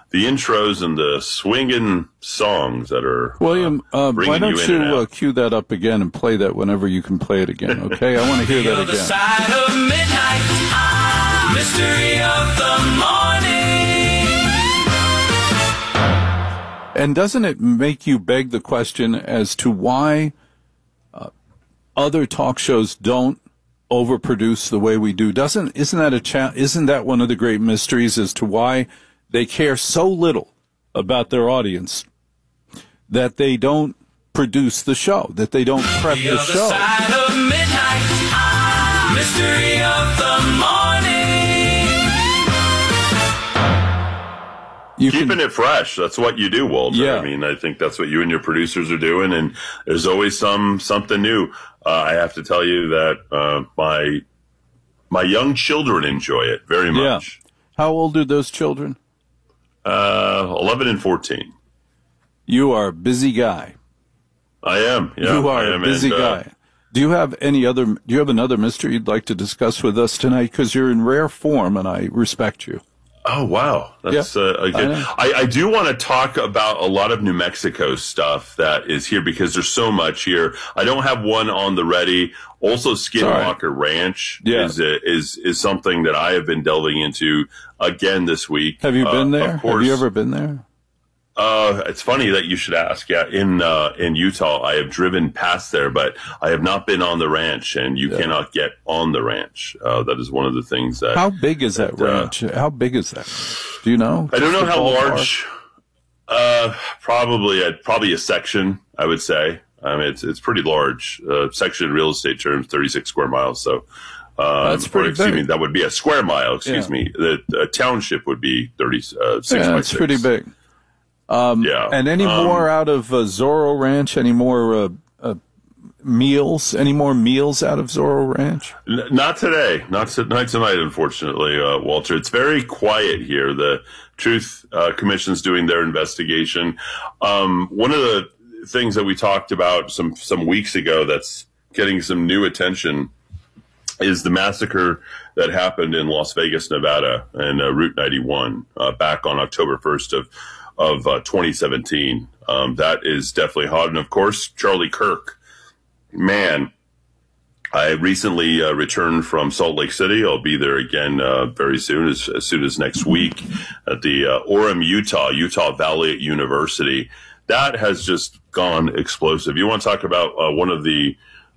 the intros and the swinging songs that are William, why don't you cue that up again and play that whenever you can play it again, okay? I want to hear that again. The side of midnight, mystery of the morning. And doesn't it make you beg the question as to why other talk shows don't overproduce the way we do? Isn't that one of the great mysteries as to why they care so little about their audience that they don't produce the show, that they don't prep the show? The side of midnight, mystery of the morning. Keeping it fresh. That's what you do, Walter. Yeah. I mean, I think that's what you and your producers are doing, and there's always something new. I have to tell you that my young children enjoy it very much. Yeah. How old are those children? 11 and 14. You are a busy guy. I am. Yeah, you are a busy guy. Do you have another mystery you'd like to discuss with us tonight? Because you're in rare form, and I respect you. Oh, wow. That's good. I do want to talk about a lot of New Mexico stuff that is here because there's so much here. I don't have one on the ready. Also, Skinwalker Ranch is something that I have been delving into again this week. Have you been there? Of course. Have you ever been there? It's funny that you should ask. Yeah, in Utah, I have driven past there, but I have not been on the ranch, and you cannot get on the ranch. That is one of the things that. How big is that ranch? How big is that? Do you know? I don't know how large. Probably a section, I would say. I mean, it's pretty large. Section in real estate terms, 36 square miles. So. That's pretty big. That would be a square mile. Excuse me. The township would be 36 by 6. That's pretty big. And any more out of Zorro Ranch? Any more meals? Any more meals out of Zorro Ranch? Not today. Not tonight, unfortunately, Walter. It's very quiet here. The Truth Commission's doing their investigation. One of the things that we talked about some weeks ago that's getting some new attention is the massacre that happened in Las Vegas, Nevada, and Route 91 back on October 1st of 2017. That is definitely hot. And of course, Charlie Kirk. Man, I recently returned from Salt Lake City. I'll be there again very soon, as soon as next week at the Orem, Utah Valley University. That has just gone explosive. You want to talk about one of the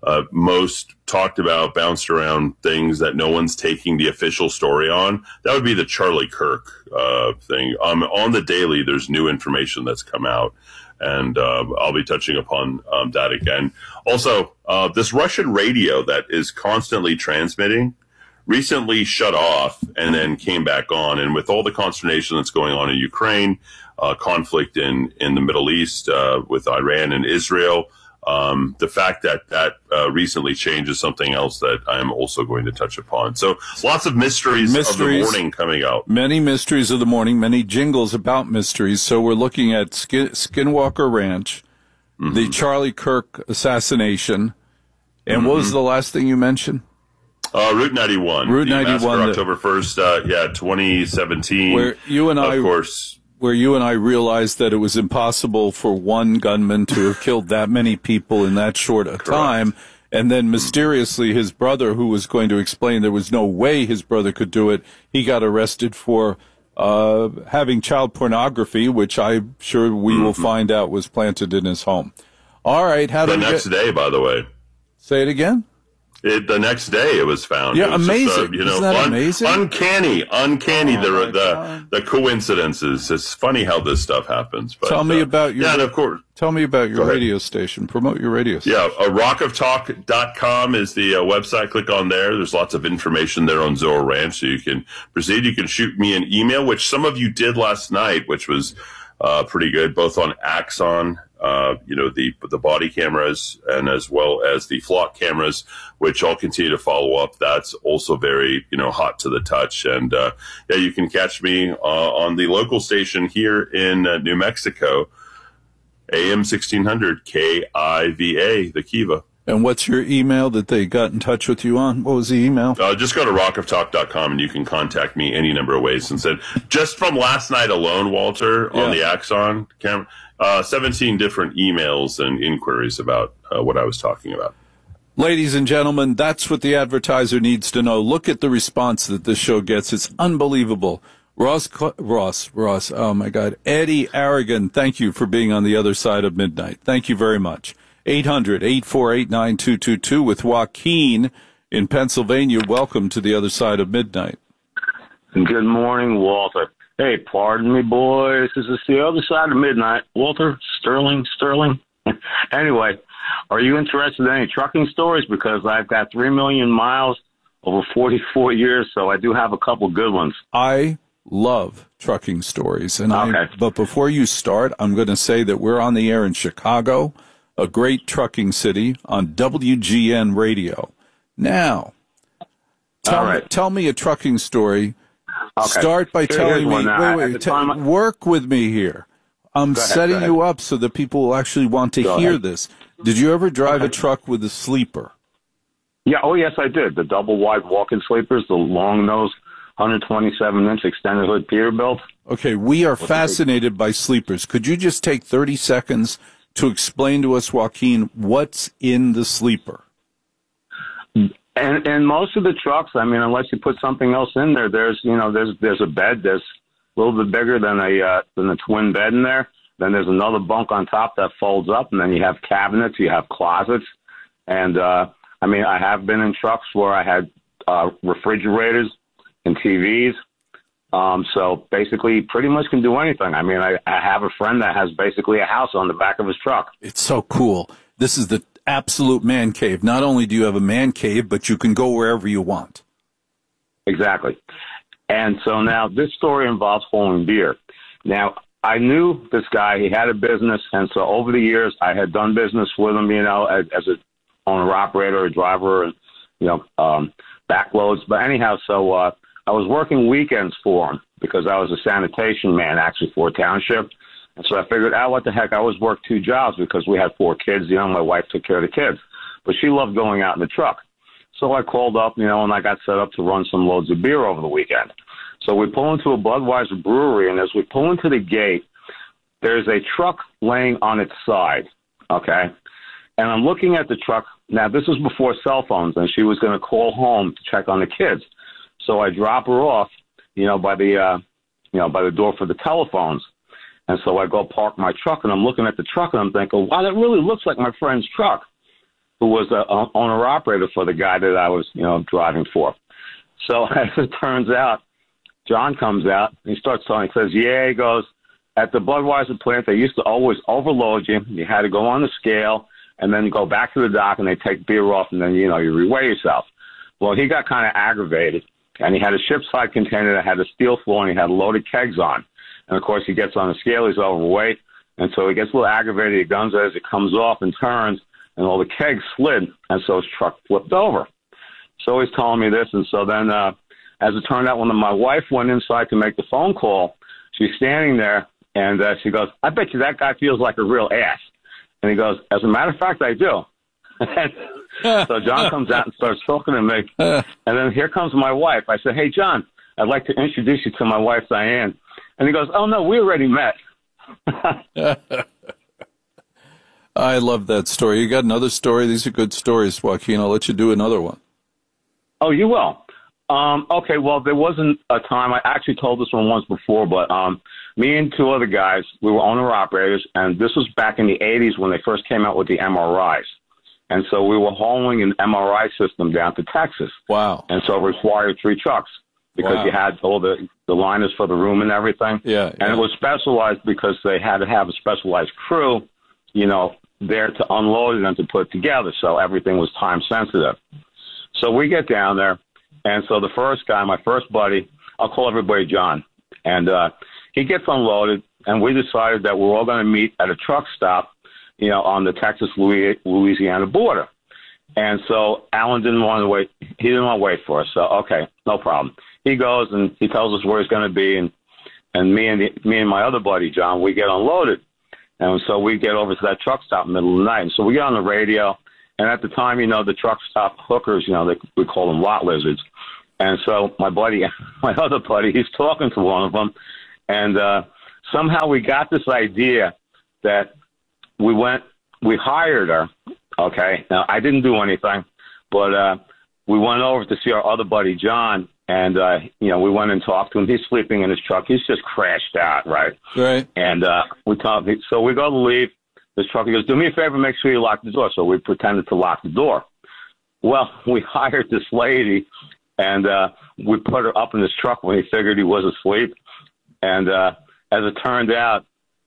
most talked about, bounced around things that no one's taking the official story on? That would be the Charlie Kirk thing. On the daily, there's new information that's come out, and I'll be touching upon that again. Also, this Russian radio that is constantly transmitting recently shut off and then came back on. And with all the consternation that's going on in Ukraine, conflict in the Middle East with Iran and Israel, the fact that recently changed is something else that I'm also going to touch upon. So lots of mysteries of the morning coming out. Many mysteries of the morning, many jingles about mysteries. So we're looking at Skinwalker Ranch, the Charlie Kirk assassination, and what was the last thing you mentioned? Route 91. Route 91. October 1st, 2017. Where you and I, of course, where you and I realized that it was impossible for one gunman to have killed that many people in that short a time. And then mysteriously his brother, who was going to explain there was no way his brother could do it, he got arrested for having child pornography, which I'm sure we will find out was planted in his home. All right. The next day, by the way. Say it again? The next day it was found. Yeah, it was amazing. Just, Isn't that amazing? Uncanny. The coincidences. It's funny how this stuff happens. But, tell me about your. Yeah, of course. Tell me about your radio station. Promote your radio station. Yeah, rockoftalk.com is the website. Click on there. There's lots of information there on Zorro Ranch, so you can proceed. You can shoot me an email, which some of you did last night, which was pretty good, both on Axon. The body cameras and as well as the flock cameras, which I'll continue to follow up. That's also very, hot to the touch. And, you can catch me on the local station here in New Mexico, AM 1600 KIVA, the Kiva. And what's your email that they got in touch with you on? What was the email? Just go to rockoftalk.com and you can contact me any number of ways. And said, just from last night alone, Walter, on the Axon camera, 17 different emails and inquiries about what I was talking about. Ladies and gentlemen, that's what the advertiser needs to know. Look at the response that this show gets. It's unbelievable. Ross, oh my God. Eddie Aragon, thank you for being on the other side of midnight. Thank you very much. 800-848-9222 with Joaquin in Pennsylvania. Welcome to the other side of midnight. Good morning, Walter. Hey, pardon me, boys. This is the other side of midnight. Walter, Sterling. Anyway, are you interested in any trucking stories? Because I've got 3 million miles over 44 years, so I do have a couple good ones. I love trucking stories. But before you start, I'm going to say that we're on the air in Chicago, a great trucking city, on WGN radio. Now, tell me a trucking story. Okay. Start by telling me, work with me here. I'm setting you up so that people will actually want to hear this. Did you ever drive a truck with a sleeper? Yeah, oh yes, I did. The double wide walk-in sleepers, the long nose, 127-inch extended hood Peterbilt. Okay, we are fascinated by sleepers. Could you just take 30 seconds to explain to us, Joaquin, what's in the sleeper? And most of the trucks, I mean, unless you put something else in there, there's a bed that's a little bit bigger than a twin bed in there. Then there's another bunk on top that folds up, and then you have cabinets, you have closets, and I mean, I have been in trucks where I had refrigerators and TVs. So basically, you pretty much can do anything. I mean, I have a friend that has basically a house on the back of his truck. It's so cool. This is the absolute man cave. Not only do you have a man cave, but you can go wherever you want. Exactly. And so now this story involves hauling beer. Now, I knew this guy. He had a business. And so over the years, I had done business with him, as an owner-operator, a driver, and, backloads. But anyhow, so I was working weekends for him because I was a sanitation man, actually, for a township. And so I figured, what the heck, I always worked 2 jobs because we had 4 kids. My wife took care of the kids. But she loved going out in the truck. So I called up, and I got set up to run some loads of beer over the weekend. So we pull into a Budweiser brewery, and as we pull into the gate, there's a truck laying on its side, okay? And I'm looking at the truck. Now, this was before cell phones, and she was going to call home to check on the kids. So I drop her off, by the door for the telephones. And so I go park my truck, and I'm looking at the truck, and I'm thinking, wow, that really looks like my friend's truck, who was an owner-operator for the guy that I was, driving for. So as it turns out, John comes out, and he starts talking. He says, he goes, at the Budweiser plant, they used to always overload you. You had to go on the scale and then go back to the dock, and they take beer off, and then, you reweigh yourself. Well, he got kind of aggravated, and he had a shipside container that had a steel floor, and he had loaded kegs on. And, of course, he gets on the scale. He's overweight, and so he gets a little aggravated. He guns as it comes off and turns, and all the kegs slid, and so his truck flipped over. So he's telling me this, and so then as it turned out, when my wife went inside to make the phone call, she's standing there, and she goes, I bet you that guy feels like a real ass. And he goes, as a matter of fact, I do. So John comes out and starts talking to me. And then here comes my wife. I said, hey, John, I'd like to introduce you to my wife, Diane. And he goes, oh, no, we already met. I love that story. You got another story? These are good stories, Joaquin. I'll let you do another one. Oh, you will. Okay, well, there wasn't a time. I actually told this one once before, but me and 2 other guys, we were owner-operators, and this was back in the 80s when they first came out with the MRIs. And so we were hauling an MRI system down to Texas. Wow. And so it required 3 trucks because you had all the liners for the room and everything. Yeah. And it was specialized because they had to have a specialized crew, there to unload it and to put it together. So everything was time sensitive. So we get down there. And so the first guy, my first buddy, I'll call everybody John, and he gets unloaded, and we decided that we're all going to meet at a truck stop, on the Texas-Louisiana border. And so Alan didn't want to wait. He didn't want to wait for us. So, okay, no problem. He goes, and he tells us where he's going to be, and me and my other buddy, John, we get unloaded. And so we get over to that truck stop in the middle of the night. And so we get on the radio, And at the time, the truck stop hookers, we call them lot lizards. And so my other buddy, he's talking to one of them, and somehow we got this idea that we hired her. Okay, now I didn't do anything, but we went over to see our other buddy John, and we went and talked to him. He's sleeping in his truck. He's just crashed out, right? Right. And we talked. So we go to leave this truck. He goes, "Do me a favor, make sure you lock the door." So we pretended to lock the door. Well, we hired this lady, and we put her up in this truck when he figured he was asleep. And as it turned out,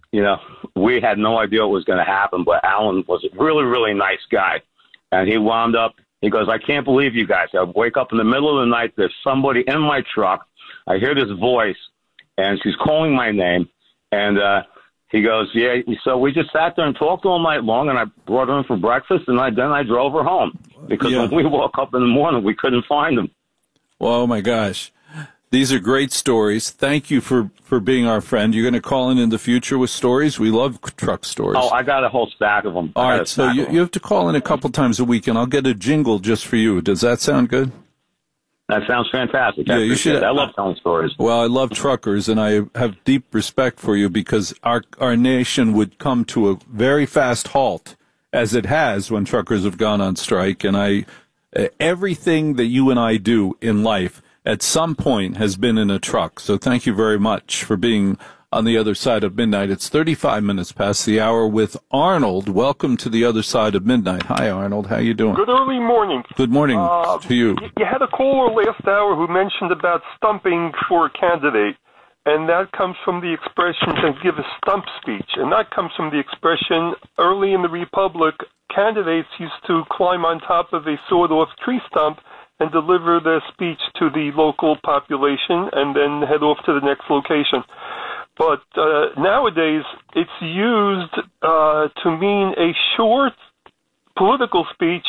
we had no idea what was going to happen, but Alan was a really, really nice guy. And he wound up, he goes, "I can't believe you guys. I wake up in the middle of the night, there's somebody in my truck. I hear this voice, and she's calling my name." And he goes, "Yeah." So we just sat there and talked all night long, and I brought her in for breakfast, and then I drove her home. Because when we woke up in the morning, we couldn't find him. Well, oh, my gosh. These are great stories. Thank you for being our friend. You're going to call in the future with stories? We love truck stories. Oh, I got a whole stack of them. All right, so you have to call in a couple times a week, and I'll get a jingle just for you. Does that sound good? That sounds fantastic. Yeah, you should. I love telling stories. Well, I love truckers, and I have deep respect for you because our nation would come to a very fast halt, as it has when truckers have gone on strike. And everything that you and I do in life at some point has been in a truck. So thank you very much for being on the other side of midnight. It's 35 minutes past the hour with Arnold. Welcome to the other side of midnight. Hi, Arnold. How you doing? Good early morning. Good morning to you. You had a caller last hour who mentioned about stumping for a candidate, and that comes from the expression to give a stump speech, and that comes from the expression early in the Republic, candidates used to climb on top of a sawed-off tree stump and deliver their speech to the local population and then head off to the next location. But nowadays, it's used to mean a short political speech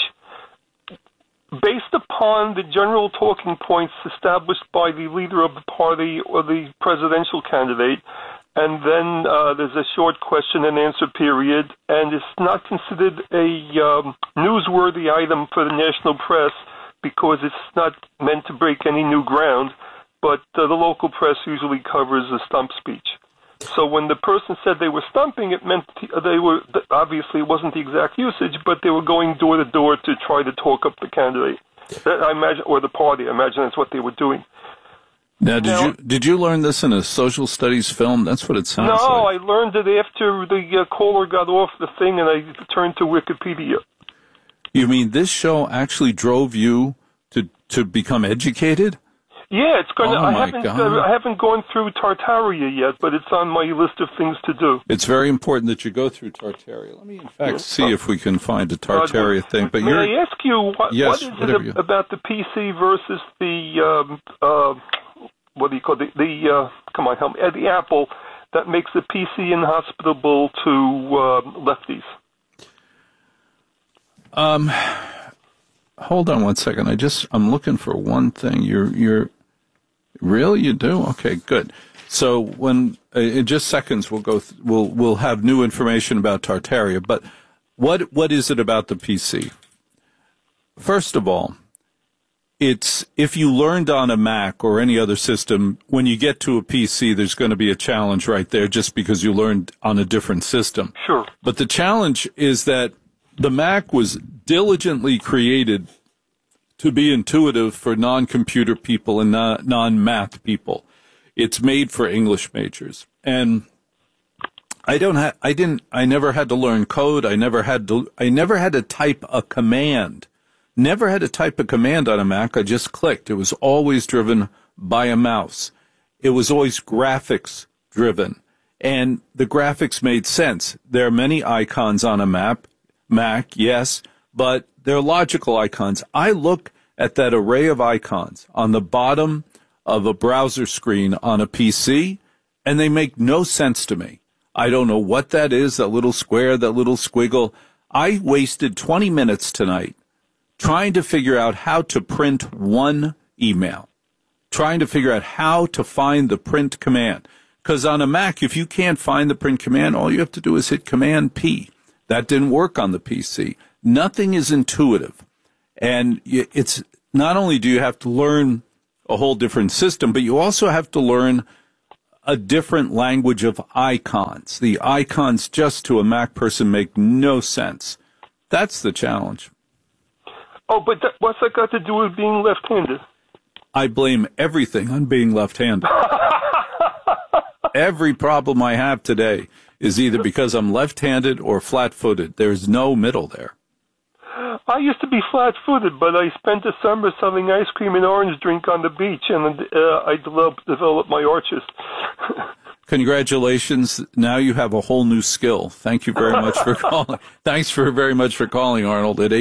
based upon the general talking points established by the leader of the party or the presidential candidate, and then there's a short question and answer period, and it's not considered a newsworthy item for the national press because it's not meant to break any new ground, but the local press usually covers a stump speech. So when the person said they were stumping, it meant they were, obviously it wasn't the exact usage, but they were going door to door to try to talk up the candidate, I imagine, or the party. I imagine that's what they were doing. Now, did you learn this in a social studies film? That's what it sounds like. No, I learned it after the caller got off the thing, and I turned to Wikipedia. You mean this show actually drove you to become educated? Yeah, it's going to. Oh I haven't gone through Tartaria yet, but it's on my list of things to do. It's very important that you go through Tartaria. Let me, in fact, see if we can find a Tartaria thing. But may I ask you, what is it about the PC versus the what do you call the come on, help me, the Apple that makes the PC inhospitable to lefties? Hold on one second. I'm looking for one thing. You're really, you do? Okay, good. So when in just seconds we'll have new information about Tartaria. But what is it about the PC? First of all, it's if you learned on a Mac or any other system, when you get to a PC, there's going to be a challenge right there just because you learned on a different system. Sure. But the challenge is that the Mac was diligently created to be intuitive for non-computer people and non-math people. It's made for English majors. And I never had to learn code. I never had to type a command. Never had to type a command on a Mac. I just clicked. It was always driven by a mouse. It was always graphics driven. And the graphics made sense. There are many icons on a Mac, yes, but they're logical icons. I look at that array of icons on the bottom of a browser screen on a PC, and they make no sense to me. I don't know what that is, that little square, that little squiggle. I wasted 20 minutes tonight trying to figure out how to print one email, trying to figure out how to find the print command. Because on a Mac, if you can't find the print command, all you have to do is hit Command P. That didn't work on the PC. Nothing is intuitive. And it's not only do you have to learn a whole different system, but you also have to learn a different language of icons. The icons just to a Mac person make no sense. That's the challenge. Oh, but what's that got to do with being left-handed? I blame everything on being left-handed. Every problem I have today is either because I'm left-handed or flat-footed. There's no middle there. I used to be flat-footed, but I spent the summer selling ice cream and orange drink on the beach, and I developed my arches. Congratulations. Now you have a whole new skill. Thank you very much for calling. Thanks very much for calling, Arnold, at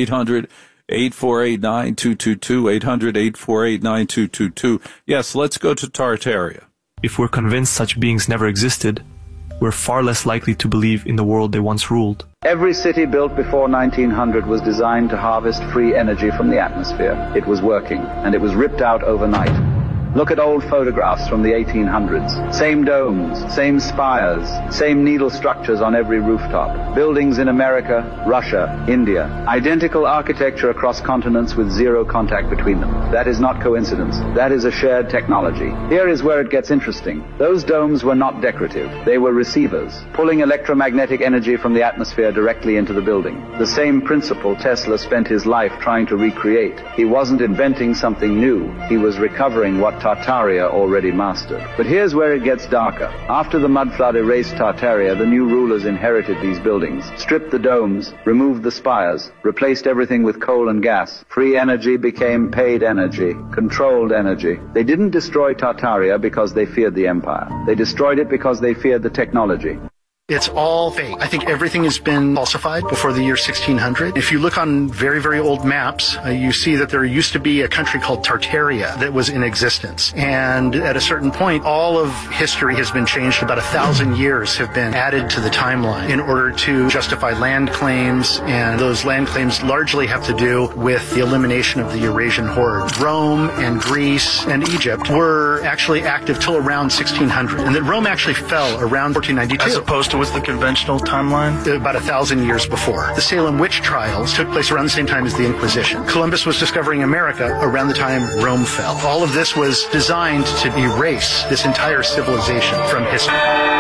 800-848-9222, 800-848-9222. Yes, let's go to Tartaria. If we're convinced such beings never existed, we're far less likely to believe in the world they once ruled. Every city built before 1900 was designed to harvest free energy from the atmosphere. It was working, and it was ripped out overnight. Look at old photographs from the 1800s. Same domes, same spires, same needle structures on every rooftop. Buildings in America, Russia, India. Identical architecture across continents with zero contact between them. That is not coincidence. That is a shared technology. Here is where it gets interesting. Those domes were not decorative. They were receivers, pulling electromagnetic energy from the atmosphere directly into the building. The same principle Tesla spent his life trying to recreate. He wasn't inventing something new. He was recovering what Tartaria already mastered. But here's where it gets darker. After the mud flood erased Tartaria, the new rulers inherited these buildings, stripped the domes, removed the spires, replaced everything with coal and gas. Free energy became paid energy, controlled energy. They didn't destroy Tartaria because they feared the empire. They destroyed it because they feared the technology. It's all fake. I think everything has been falsified before the year 1600. If you look on very, very old maps, you see that there used to be a country called Tartaria that was in existence. And at a certain point, all of history has been changed. About 1,000 years have been added to the timeline in order to justify land claims. And those land claims largely have to do with the elimination of the Eurasian horde. Rome and Greece and Egypt were actually active till around 1600. And then Rome actually fell around 1492. As opposed to what's the conventional timeline? About 1,000 years before. The Salem witch trials took place around the same time as the Inquisition. Columbus was discovering America around the time Rome fell. All of this was designed to erase this entire civilization from history.